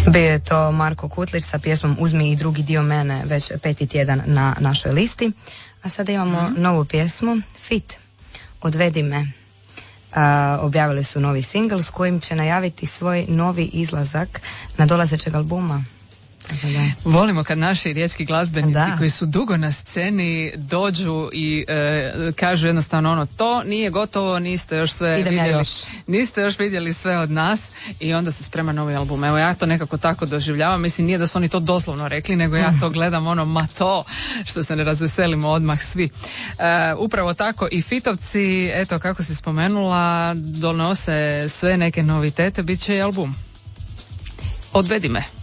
Bio je to Marko Kutlić sa pjesmom Uzmi i drugi dio mene, već 5. tjedan na našoj listi. A sada imamo novu pjesmu, Fit, Odvedi me. Objavili su novi singl s kojim će najaviti svoj novi izlazak na dolazećeg albuma. Volimo kad naši riječki glazbenici koji su dugo na sceni dođu i kažu jednostavno ono, to nije gotovo, niste još sve vidjeli, niste još vidjeli sve od nas, i onda se sprema novi album. Evo, ja to nekako tako doživljavam, mislim, nije da su oni to doslovno rekli, nego ja to gledam ono, ma to, što se ne razveselimo odmah svi. Upravo tako i Fitovci, eto kako si spomenula, donose sve neke novitete, bit će i album. Odvedi me.